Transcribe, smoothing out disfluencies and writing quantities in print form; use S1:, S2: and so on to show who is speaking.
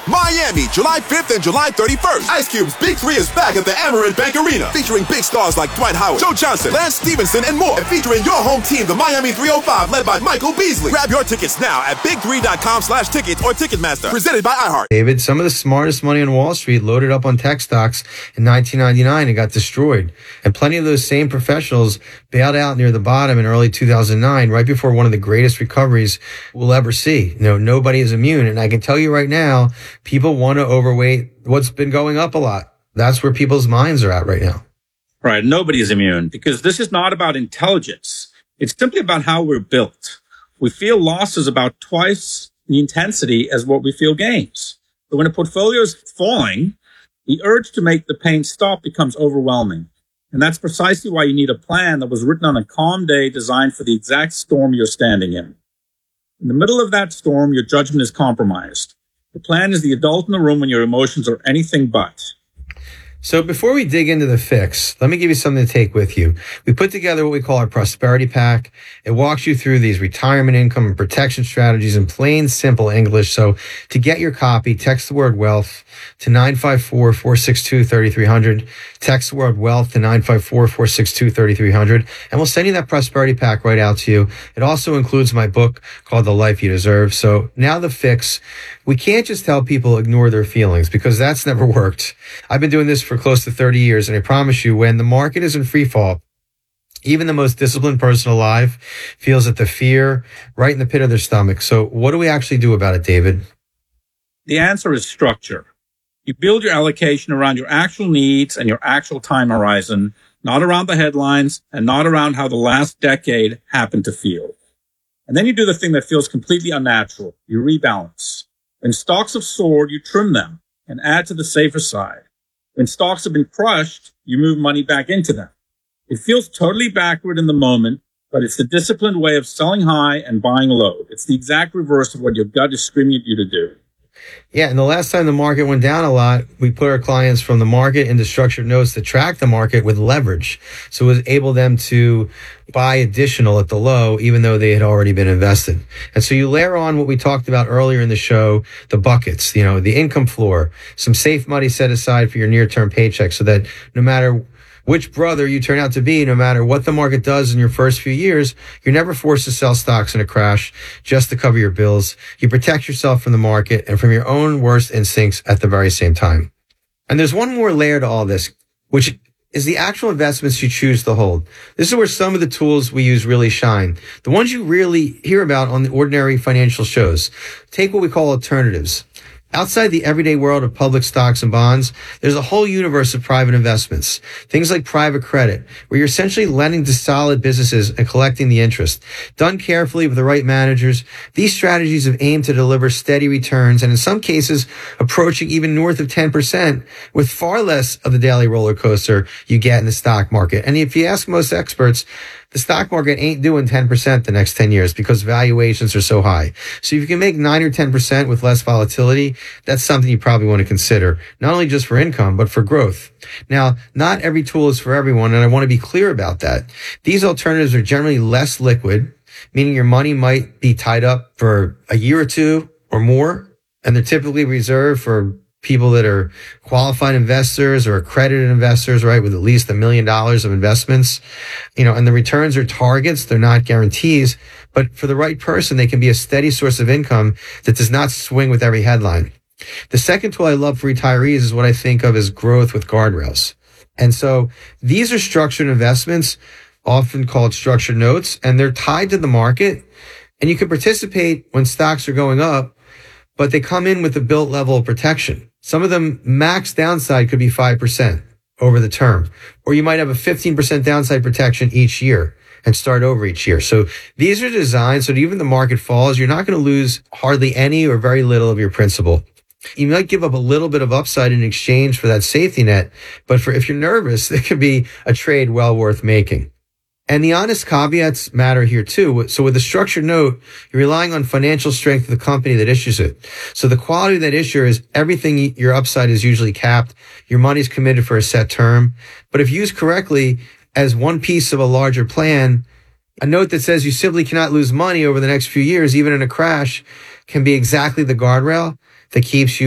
S1: Miami, July 5th and July 31st. Ice Cube's Big 3 is back at the Amerant Bank Arena, featuring big stars like Dwight Howard, Joe Johnson, Lance Stevenson, and more. And featuring your home team, the Miami 305, led by Michael Beasley. Grab your tickets now at big3.com/tickets or Ticketmaster. Presented by iHeart.
S2: David, some of the smartest money on Wall Street loaded up on tech stocks in 1999 and got destroyed. And plenty of those same professionals bailed out near the bottom in early 2009, right before one of the greatest recoveries we'll ever see. Nobody is immune. And I can tell you right now, people want to overweight what's been going up a lot. That's where people's minds are at right now.
S3: Right. Nobody is immune, because this is not about intelligence. It's simply about how we're built. We feel losses about twice the intensity as what we feel gains. But when a portfolio is falling, the urge to make the pain stop becomes overwhelming. And that's precisely why you need a plan that was written on a calm day designed for the exact storm you're standing in. In the middle of that storm, your judgment is compromised. The plan is the adult in the room when your emotions are anything but.
S2: So before we dig into the fix, let me give you something to take with you. We put together what we call our Prosperity Pack. It walks you through these retirement income and protection strategies in plain, simple English. So to get your copy, text the word wealth to 954-462-3300. Text the word wealth to 954-462-3300. And we'll send you that Prosperity Pack right out to you. It also includes my book called The Life You Deserve. So now the fix. We can't just tell people ignore their feelings, because that's never worked. I've been doing this for close to 30 years, and I promise you, when the market is in free fall, even the most disciplined person alive feels that the fear right in the pit of their stomach. So what do we actually do about it, David?
S3: The answer is structure. You build your allocation around your actual needs and your actual time horizon, not around the headlines and not around how the last decade happened to feel. And then you do the thing that feels completely unnatural. You rebalance. When stocks have soared, you trim them and add to the safer side. When stocks have been crushed, you move money back into them. It feels totally backward in the moment, but it's the disciplined way of selling high and buying low. It's the exact reverse of what your gut is screaming at you to do.
S2: Yeah, and the last time the market went down a lot, we put our clients from the market into structured notes to track the market with leverage. So it was able them to buy additional at the low, even though they had already been invested. And so you layer on what we talked about earlier in the show, the buckets, the income floor, some safe money set aside for your near-term paycheck, so that no matter which brother you turn out to be, no matter what the market does in your first few years, you're never forced to sell stocks in a crash just to cover your bills. You protect yourself from the market and from your own worst instincts at the very same time. And there's one more layer to all this, which is the actual investments you choose to hold. This is where some of the tools we use really shine. The ones you really hear about on the ordinary financial shows. Take what we call alternatives. Outside the everyday world of public stocks and bonds, there's a whole universe of private investments. Things like private credit, where you're essentially lending to solid businesses and collecting the interest. Done carefully with the right managers, these strategies have aimed to deliver steady returns, and in some cases, approaching even north of 10%, with far less of the daily roller coaster you get in the stock market. And if you ask most experts, the stock market ain't doing 10% the next 10 years because valuations are so high. So if you can make 9 or 10% with less volatility, that's something you probably want to consider, not only just for income, but for growth. Now, not every tool is for everyone, and I want to be clear about that. These alternatives are generally less liquid, meaning your money might be tied up for a year or two or more, and they're typically reserved for people that are qualified investors or accredited investors, right, with at least $1 million of investments, and the returns are targets. They're not guarantees, but for the right person, they can be a steady source of income that does not swing with every headline. The second tool I love for retirees is what I think of as growth with guardrails. And so these are structured investments, often called structured notes, and they're tied to the market, and you can participate when stocks are going up, but they come in with a built level of protection. Some of them max downside could be 5% over the term, or you might have a 15% downside protection each year and start over each year. So these are designed so that even the market falls, you're not going to lose hardly any or very little of your principal. You might give up a little bit of upside in exchange for that safety net, but if you're nervous, it could be a trade well worth making. And the honest caveats matter here too. So with a structured note, you're relying on financial strength of the company that issues it. So the quality of that issuer is everything, your upside is usually capped. Your money's committed for a set term. But if used correctly as one piece of a larger plan, a note that says you simply cannot lose money over the next few years, even in a crash, can be exactly the guardrail that keeps you